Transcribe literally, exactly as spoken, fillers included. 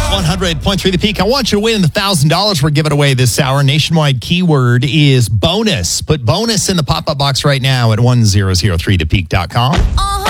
one hundred point three The Peak. I want you to win the one thousand dollars we're giving away this hour. Nationwide keyword is bonus. Put bonus in the pop-up box right now at one thousand three the peak dot com.